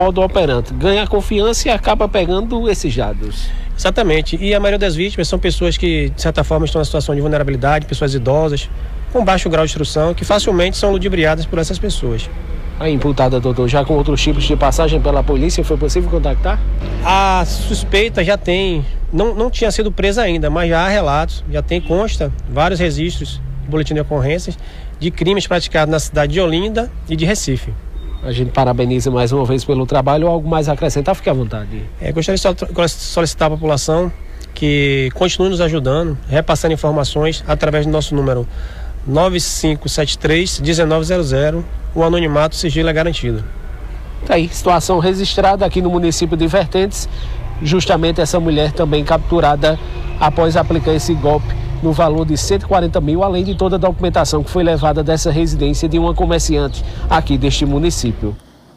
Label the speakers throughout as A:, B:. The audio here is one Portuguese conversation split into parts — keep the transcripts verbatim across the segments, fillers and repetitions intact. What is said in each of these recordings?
A: modo operante, ganha confiança e acaba pegando esses dados.
B: Exatamente, e a maioria das vítimas são pessoas que, de certa forma, estão em situação de vulnerabilidade, pessoas idosas, com baixo grau de instrução, que facilmente são ludibriadas por essas pessoas.
A: A imputada, doutor, já com outros tipos de passagem pela polícia, foi possível contactar?
B: A suspeita já tem, não, não tinha sido presa ainda, mas já há relatos, já tem, consta, vários registros, boletim de ocorrências, de crimes praticados na cidade de Olinda e de Recife.
A: A gente parabeniza mais uma vez pelo trabalho. Algo mais a acrescentar? Fique à vontade.
B: É, gostaria de solicitar à população que continue nos ajudando, repassando informações através do nosso número nove cinco sete três, um nove zero zero. O anonimato, o sigilo é garantido.
A: Tá aí, situação registrada aqui no município de Vertentes. Justamente essa mulher também capturada após aplicar esse golpe no valor de cento e quarenta mil, além de toda a documentação que foi levada dessa residência de uma comerciante aqui deste município.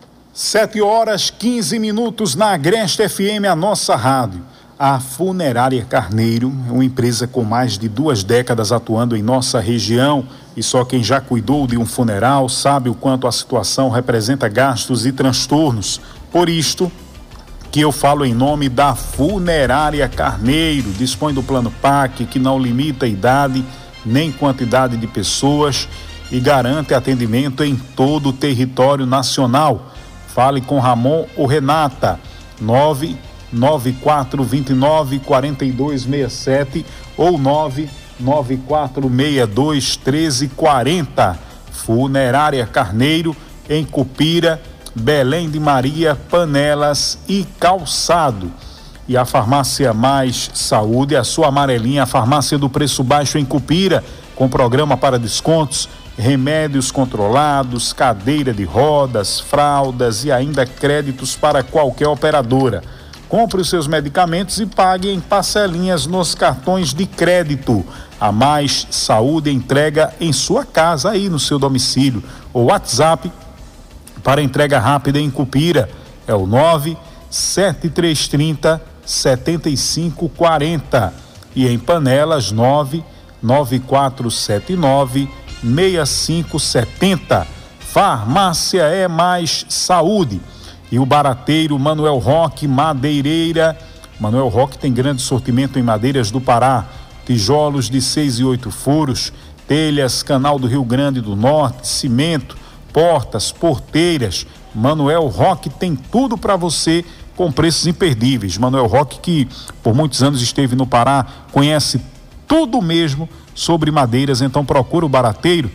C: sete horas quinze minutos na Agreste F M, a nossa rádio. A Funerária Carneiro é uma empresa com mais de duas décadas atuando em nossa região e só quem já cuidou de um funeral sabe o quanto a situação representa gastos e transtornos. Por isto que eu falo em nome da Funerária Carneiro. Dispõe do plano P A C, que não limita a idade nem quantidade de pessoas e garante atendimento em todo o território nacional. Fale com Ramon ou Renata, nove nove quatro dois nove, quatro dois seis sete ou nove nove quatro seis dois, um três quatro zero. Funerária Carneiro, em Cupira, Belém de Maria, Panelas e Calçado. E a Farmácia Mais Saúde, a sua amarelinha, a farmácia do preço baixo em Cupira, com programa para descontos, remédios controlados, cadeira de rodas, fraldas e ainda créditos para qualquer operadora. Compre os seus medicamentos e pague em parcelinhas nos cartões de crédito. A Mais Saúde entrega em sua casa, aí no seu domicílio. O WhatsApp para entrega rápida em Cupira é o nove sete três três zero, sete cinco quatro zero e em Panelas nove nove quatro sete nove, seis cinco sete zero. Farmácia é Mais Saúde. E o barateiro Manuel Roque Madeireira. Manuel Roque tem grande sortimento em madeiras do Pará, tijolos de seis e oito furos, telhas, canal do Rio Grande do Norte, cimento, portas, porteiras. Manuel Roque tem tudo para você com preços imperdíveis. Manuel Roque, que por muitos anos esteve no Pará, conhece tudo mesmo sobre madeiras, então procura o barateiro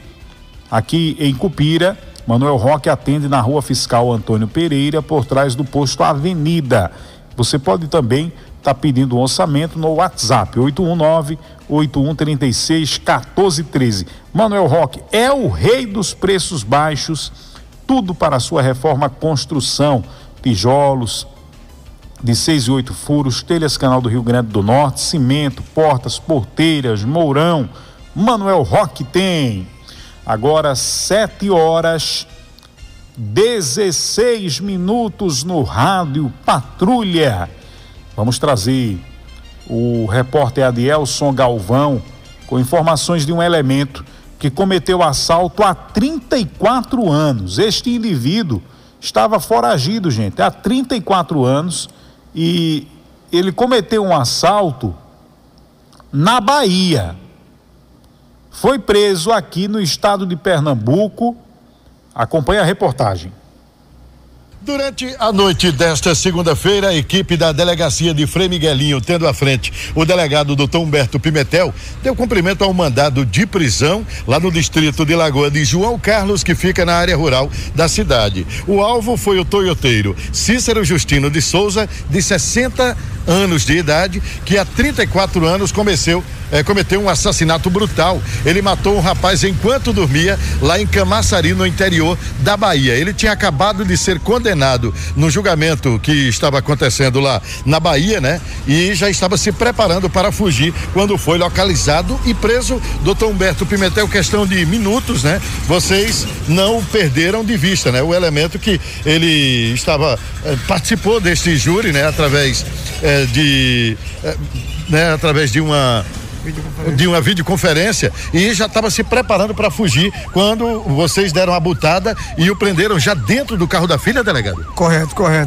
C: aqui em Cupira. Manuel Roque atende na Rua Fiscal Antônio Pereira, por trás do posto Avenida. Você pode também estar tá pedindo um orçamento no WhatsApp oito um nove, oito um três seis, um quatro um três. Manuel Roque é o rei dos preços baixos, tudo para a sua reforma construção, tijolos de seis e oito furos, telhas canal do Rio Grande do Norte, cimento, portas, porteiras, mourão. Manuel Roque tem. Agora sete horas dezesseis minutos no Rádio Patrulha. Vamos trazer o repórter Adielson Galvão com informações de um elemento que cometeu assalto há trinta e quatro anos. Este indivíduo estava foragido, gente, há trinta e quatro anos e ele cometeu um assalto na Bahia. Foi preso aqui no estado de Pernambuco. Acompanhe a reportagem.
D: Durante a noite desta segunda-feira, a equipe da delegacia de Frei Miguelinho, tendo à frente o delegado doutor Humberto Pimentel, deu cumprimento ao mandado de prisão lá no distrito de Lagoa de João Carlos, que fica na área rural da cidade. O alvo foi o toioteiro Cícero Justino de Souza, de sessenta anos de idade, que há trinta e quatro anos comeceu, eh, cometeu um assassinato brutal. Ele matou um rapaz enquanto dormia lá em Camaçari, no interior da Bahia. Ele tinha acabado de ser condenado no julgamento que estava acontecendo lá na Bahia, né? E já estava se preparando para fugir quando foi localizado e preso. Doutor Humberto Pimentel, questão de minutos, né? Vocês não perderam de vista, né? O elemento que ele estava, eh, participou deste júri, né? Através eh, de, eh, né? Através de uma de uma videoconferência e já estava se preparando para fugir quando vocês deram a butada e o prenderam já dentro do carro da filha, delegado?
E: Correto, correto.